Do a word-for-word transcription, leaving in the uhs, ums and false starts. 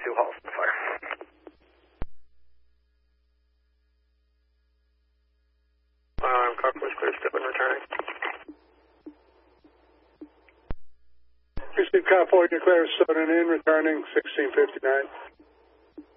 two halls of fire. Um, Cockroach clear, step and returning. Received California clear, Southern in, returning sixteen fifty-nine.